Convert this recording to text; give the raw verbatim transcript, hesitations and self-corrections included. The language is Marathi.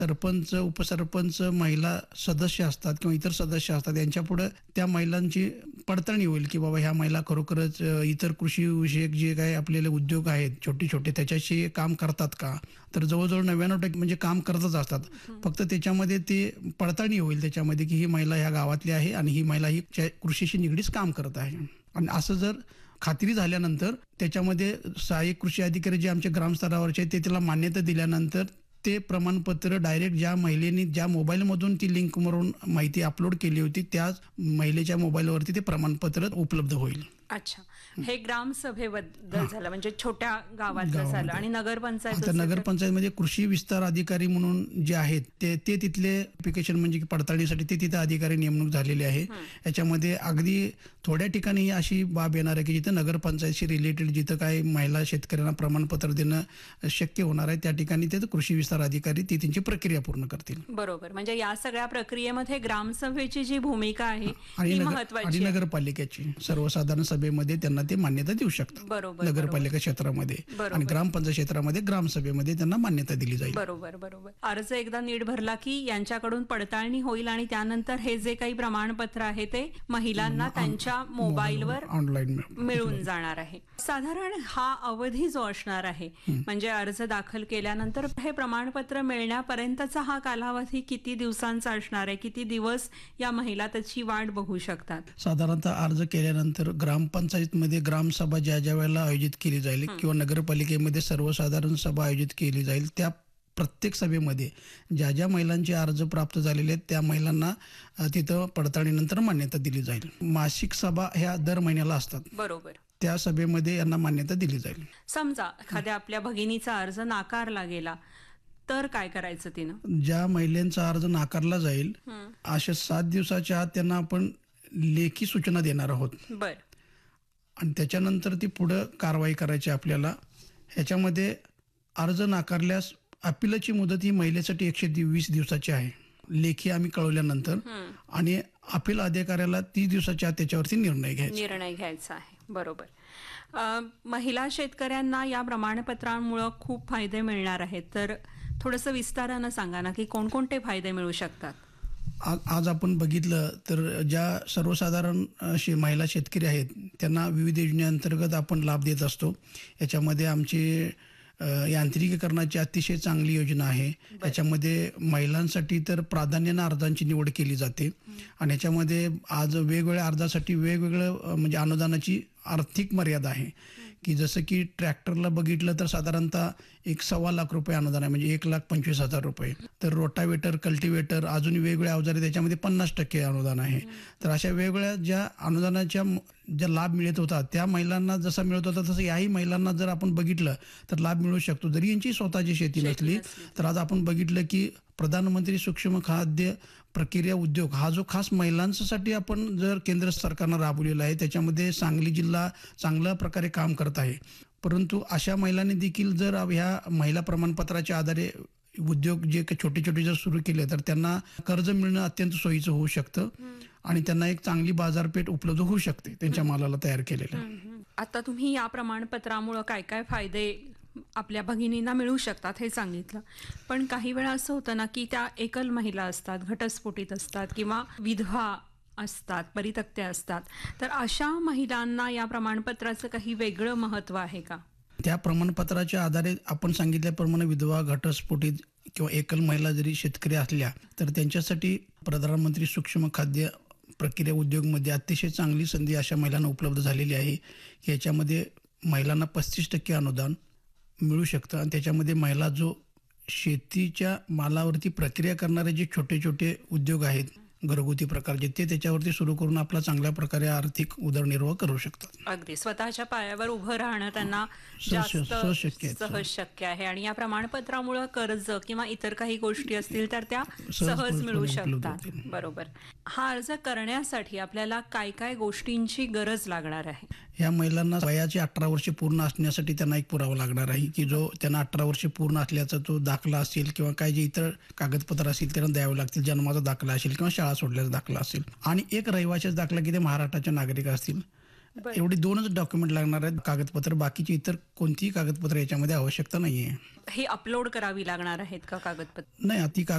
सरपंच, उपसरपंच, महिला सदस्य असतात किंवा इतर सदस्य असतात, यांच्यापुढे त्या महिलांची पडताळणी होईल की बाबा ह्या महिला खरोखरच इतर कृषी विषयक जे काही आपल्याला उद्योग आहेत छोटे छोटे त्याच्याशी काम करतात का. तर जवळजवळ नव्याण्णव टक्के म्हणजे काम करतच असतात. फक्त त्याच्यामध्ये ते पडताळणी होईल त्याच्यामध्ये की ही महिला ह्या गावातली आहे आणि ही महिला ही कृषीशी निगडीत काम करत आहे. आणि असं जर खात्री झाल्यानंतर त्याच्यामध्ये सहाय्यक कृषी अधिकारी जे आमच्या ग्रामस्तरावरचे ते त्याला मान्यता दिल्यानंतर ते प्रमाणपत्र डायरेक्ट ज्या महिलेने ज्या मोबाईलमधून ती लिंक मारून माहिती अपलोड केली होती त्याच महिलेच्या मोबाईलवरती ते प्रमाणपत्र उपलब्ध होईल. अच्छा, हे ग्रामसभेबद्दल झालं म्हणजे छोट्या गावातलं झालं. आणि नगरपंचायत, नगरपंचायतमध्ये कृषी विस्तार अधिकारी म्हणून जे आहेत ते ते तिथले ऍप्लिकेशन म्हणजे पडताळणीसाठी ते तिथे अधिकारी नेमणूक झालेले आहे. याच्यामध्ये अगदी थोड्या ठिकाणी अशी बाब येणार आहे की जिथं नगरपंचायतशी रिलेटेड जिथं काही महिला शेतकऱ्यांना प्रमाणपत्र देणं शक्य होणार आहे त्या ठिकाणी ते कृषी विस्तार अधिकारी ती त्यांची प्रक्रिया पूर्ण करतील. बरोबर, म्हणजे या सगळ्या प्रक्रियेमध्ये ग्रामसभेची जी भूमिका आहे आणि महत्वाची, आणि नगरपालिकेची सर्वसाधारण सभेमध्ये त्यांना ते मान्यता देऊ शकतात. बरोबर, नगरपालिका क्षेत्रामध्ये आणि ग्रामपंचायत क्षेत्रामध्ये ग्रामसभेमध्ये त्यांना मान्यता दिली जाईल. बरोबर बरोबर अर्ज एकदा नीट भरला की यांच्याकडून पडताळणी होईल आणि त्यानंतर हे जे काही प्रमाणपत्र आहे ते महिलांना त्यांच्या मोबाईलवर ऑनलाईन मिळून जाणार आहे. साधारण हा अवधी जो असणार आहे म्हणजे अर्ज दाखल केल्यानंतर हे प्रमाणपत्र मिळण्यापर्यंतचा हा कालावधी किती दिवसांचा असणार आहे, किती दिवस या महिला त्याची वाट बघू शकतात? साधारणतः अर्ज केल्यानंतर ग्रामपंचायतमध्ये ग्रामसभा ज्या ज्या वेळेला आयोजित केली जाईल किंवा नगरपालिकेमध्ये सर्वसाधारण सभा आयोजित केली जाईल त्या प्रत्येक सभेमध्ये ज्या ज्या महिलांचे अर्ज प्राप्त झालेले आहेत त्या महिलांना तिथं पडताळणीनंतर मान्यता दिली जाईल. मासिक सभा ह्या दर महिन्याला असतात. बरोबर, त्या सभेमध्ये यांना मान्यता दिली जाईल. समजा एखाद्या आपल्या भगिनीचा अर्ज नाकारला गेला तर काय करायचं तिनं? ज्या महिलांचा अर्ज नाकारला जाईल अशा सात दिवसाच्या आत त्यांना आपण लेखी सूचना देणार आहोत. बर, आणि त्याच्यानंतर ती पुढे कारवाई करायची आपल्याला. ह्याच्यामध्ये अर्ज नाकारल्यास अपिलाची मुदत ही महिलेसाठी एकशे वीस दिवसाची आहे लेखी आम्ही कळवल्यानंतर, आणि अपील अधिकाऱ्याला तीस दिवसाच्या आत त्याच्यावरती निर्णय घ्यायचा निर्णय घ्यायचा आहे. बरोबर. महिला शेतकऱ्यांना या प्रमाणपत्रांमुळे खूप फायदे मिळणार आहेत, तर थोडंसं विस्तारानं सांगा ना की कोणकोणते फायदे मिळू शकतात? आज आपण बघितलं तर ज्या सर्वसाधारण महिला शेतकरी आहेत त्यांना विविध योजनेअंतर्गत आपण लाभ देत असतो. याच्यामध्ये आमची यांत्रिकीकरणाची अतिशय चांगली योजना आहे. याच्यामध्ये महिलांसाठी तर प्राधान्याने अर्जांची निवड केली जाते आणि याच्यामध्ये आज वेगवेगळ्या अर्जासाठी वेगवेगळं म्हणजे अनुदानाची आर्थिक मर्यादा आहे की जसं की ट्रॅक्टरला बघितलं तर साधारणतः एक सव्वा लाख रुपये अनुदान आहे म्हणजे एक लाख पंचवीस हजार रुपये. तर रोटावेटर, कल्टिवेटर, अजून वेगवेगळे अवजारे त्याच्यामध्ये पन्नास टक्के अनुदान आहे. तर अशा वेगवेगळ्या ज्या अनुदानाच्या ज्या लाभ मिळत होता त्या महिलांना जसा मिळत होता तसं याही महिलांना जर आपण बघितलं तर लाभ मिळू शकतो. जरी यांची स्वतःची शेती नसली तर आज आपण बघितलं की प्रधानमंत्री सूक्ष्म खाद्य प्रक्रिया उद्योग हा जो खास महिलांसाठी आपण जर केंद्र सरकारनं राबवलेला आहे त्याच्यामध्ये सांगली जिल्हा चांगल्या प्रकारे काम करत आहे. परंतु अशा महिलांनी देखील जर ह्या महिला प्रमाणपत्राच्या आधारे उद्योग जे छोटे छोटे जर सुरू केले तर त्यांना कर्ज मिळणं अत्यंत सोयीचं होऊ शकतं आणि त्यांना एक चांगली बाजारपेठ उपलब्ध होऊ शकते त्यांच्या मालाला तयार केलेल्या. आता तुम्ही या प्रमाणपत्रामुळे काय काय फायदे आपल्या भगिनींना मिळू शकतात हे सांगितलं, पण काही वेळा असं होतं ना की त्या एकल महिला असतात, घटस्फोटित असतात किंवा विधवा असतात, परित्यक्त्या असतात, तर अशा महिलांना या प्रमाणपत्राचं काही वेगळं महत्व आहे का? त्या प्रमाणपत्राच्या आधारे आपण सांगितल्याप्रमाणे विधवा, घटस्फोटित किंवा एकल महिला जरी शेतकरी असल्या तर त्यांच्यासाठी प्रधानमंत्री सूक्ष्म खाद्य प्रक्रिया उद्योगमध्ये अतिशय चांगली संधी अशा महिलांना उपलब्ध झालेली आहे. याच्यामध्ये महिलांना पस्तीस टक्के अनुदान मिळू शकतं आणि त्याच्यामध्ये महिला जो शेतीच्या मालावरती प्रक्रिया करणारे जे छोटे छोटे उद्योग आहेत घरगुती प्रकारचे ते त्याच्यावरती सुरू करून आपला चांगल्या प्रकारे आर्थिक उदरनिर्वाह करू शकतात. अगदी स्वतःच्या पायावर उभं राहणं त्यांना जास्त सहज शक्य आहे आणि या प्रमाणपत्रामुळे कर्ज किंवा इतर काही गोष्टी असतील तर त्या सहज मिळू शकतात. बरोबर. हा अर्ज करण्यासाठी आपल्याला काय काय गोष्टींची गरज लागणार आहे? या महिलांना वयाचे अठरा वर्षे पूर्ण असण्यासाठी त्यांना एक पुरावा लागणार आहे की जो त्यांना अठरा वर्षे पूर्ण असल्याचा तो दाखला असेल किंवा काय जे इतर कागदपत्र असतील त्यांना द्यावे लागतील. जन्माचा दाखला असेल किंवा शाळा सोडल्याचा दाखला असेल आणि एक रहिवासीचा दाखला की ते महाराष्ट्राचे नागरिक असतील. बरं. एवढी दोनच डॉक्युमेंट लागणार आहेत कागदपत्र, बाकीची इतर कोणतीही कागदपत्र याच्यामध्ये आवश्यकता नाहीये. हे अपलोड करावी लागणार आहेत का कागदपत्र? नाही, ती